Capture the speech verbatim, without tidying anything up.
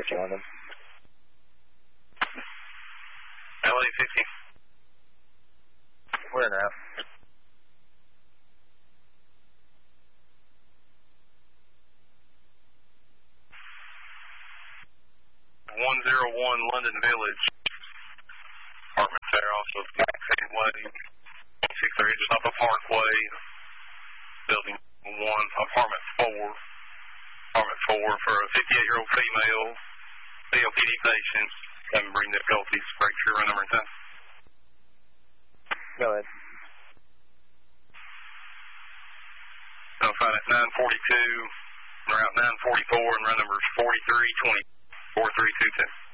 fifty London. L A fifty. We're in route. one oh one London Village. Apartments there also Backfade Way. one six three just off of Parkway. Building one, apartment four. Apartment four for a fifty-eight-year-old female. C O P D patient. Having breathing difficulties. Break through run number ten. Go ahead. Notified at nine forty-two. Route nine forty-four and run numbers forty-three twenty. four three two two.